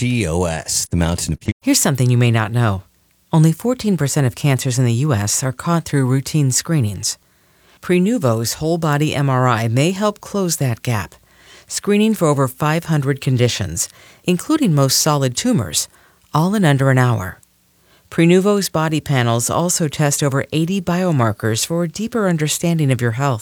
TOS, the Mountain of Peace. Here's something you may not know. Only 14% of cancers in the U.S. are caught through routine screenings. Prenuvo's whole-body MRI may help close that gap, screening for over 500 conditions, including most solid tumors, all in under an hour. Prenuvo's body panels also test over 80 biomarkers for a deeper understanding of your health.